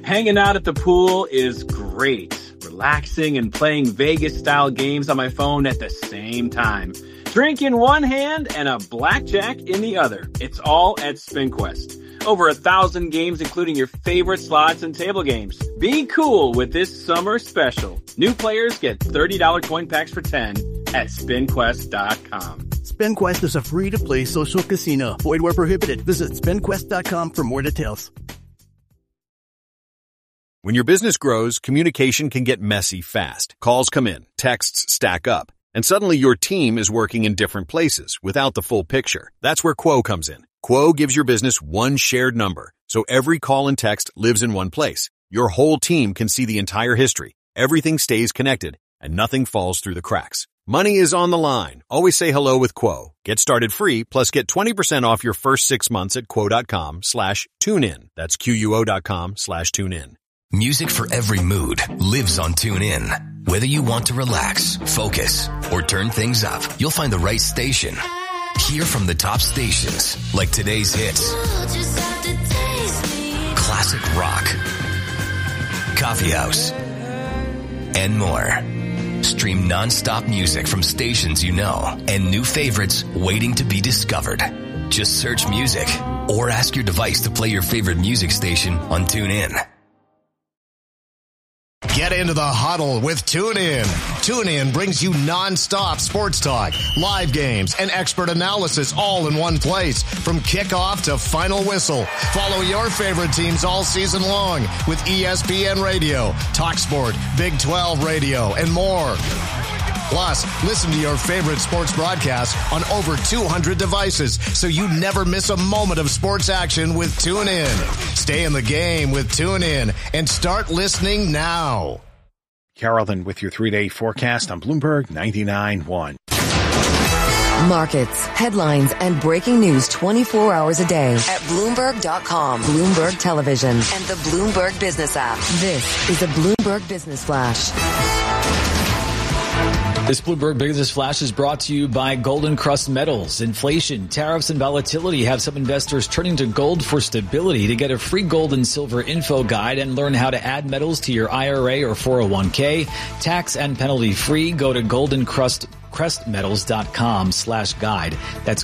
Hanging out at the pool is great. Relaxing and playing Vegas-style games on my phone at the same time. Drink in one hand and a blackjack in the other. It's all at SpinQuest. Over 1,000 games, including your favorite slots and table games. Be cool with this summer special. New players get $30 coin packs for 10 at SpinQuest.com. SpinQuest is a free-to-play social casino. Void where prohibited. Visit SpinQuest.com for more details. When your business grows, communication can get messy fast. Calls come in, texts stack up, and suddenly your team is working in different places without the full picture. That's where Quo comes in. Quo gives your business one shared number, so every call and text lives in one place. Your whole team can see the entire history. Everything stays connected, and nothing falls through the cracks. Money is on the line. Always say hello with Quo. Get started free, plus get 20% off your first 6 months at quo.com/tunein. That's QUO.com/tunein. Music for every mood lives on TuneIn. Whether you want to relax, focus, or turn things up, you'll find the right station. Hear from the top stations, like today's hits, classic rock, coffee house, and more. Stream non-stop music from stations you know and new favorites waiting to be discovered. Just search music or ask your device to play your favorite music station on TuneIn. Get into the huddle with TuneIn. TuneIn brings you non-stop sports talk, live games, and expert analysis all in one place. From kickoff to final whistle. Follow your favorite teams all season long with ESPN Radio, TalkSport, Big 12 Radio, and more. Plus, listen to your favorite sports broadcasts on over 200 devices so you never miss a moment of sports action with TuneIn. Stay in the game with TuneIn and start listening now. Carolyn with your 3-day forecast on Bloomberg 99.1. Markets, headlines, and breaking news 24 hours a day at Bloomberg.com, Bloomberg Television, and the Bloomberg Business app. This is a Bloomberg Business Flash. This Bloomberg Business Flash is brought to you by Golden Crust Metals. Inflation, tariffs, and volatility have some investors turning to gold for stability. To get a free gold and silver info guide and learn how to add metals to your IRA or 401k, tax and penalty free, go to goldencrestmetals.com/guide. That's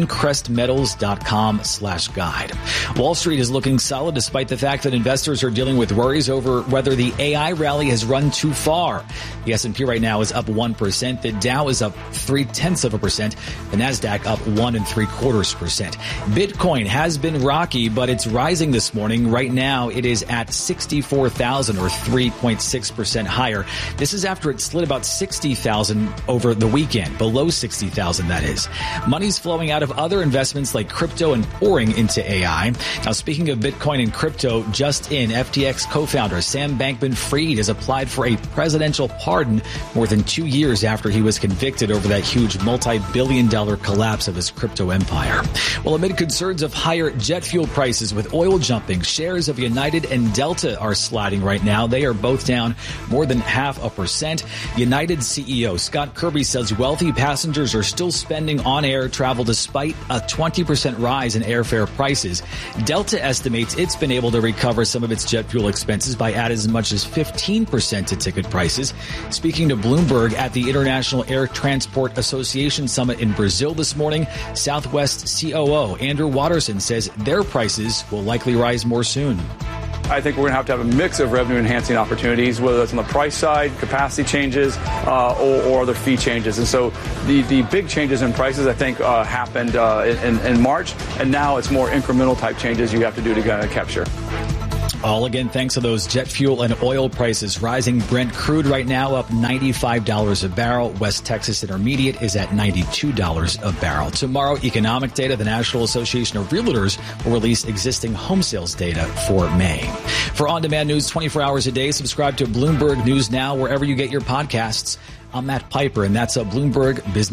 goldencrestmetals.com/guide. Wall Street is looking solid despite the fact that investors are dealing with worries over whether the AI rally has run too far. The S&P right now is up 1%. The Dow is up 0.3%. The Nasdaq up 1.75%. Bitcoin has been rocky, but it's rising this morning. Right now, it is at 64,000 or 3.6% higher. This is after it slid about 60,000 over the weekend, below 60,000 that is. Money's flowing out of other investments like crypto and pouring into AI. Now, speaking of Bitcoin and crypto, just in, FTX co-founder Sam Bankman-Fried has applied for a presidential pardon more than 2 years after he was convicted over that huge multi-billion-dollar collapse of his crypto empire. Well, amid concerns of higher jet fuel prices with oil jumping, shares of United and Delta are sliding right now. They are both down more than 0.5%. United CEO Scott Kirby says wealthy passengers are still spending on air travel despite a 20% rise in airfare prices. Delta estimates it's been able to recover some of its jet fuel expenses by adding as much as 15% to ticket prices. Speaking to Bloomberg at the International Air Transport Association Summit in Brazil this morning, Southwest COO Andrew Watterson says their prices will likely rise more soon. I think we're going to have a mix of revenue-enhancing opportunities, whether that's on the price side, capacity changes, or other fee changes. And so the big changes in prices, I think, happened in March, and now it's more incremental type changes you have to do to capture. All again, thanks to those jet fuel and oil prices rising. Brent crude right now up $95 a barrel. West Texas Intermediate is at $92 a barrel. Tomorrow, economic data. The National Association of Realtors will release existing home sales data for May. For on-demand news 24 hours a day, subscribe to Bloomberg News Now wherever you get your podcasts. I'm Matt Piper, and that's a Bloomberg Business.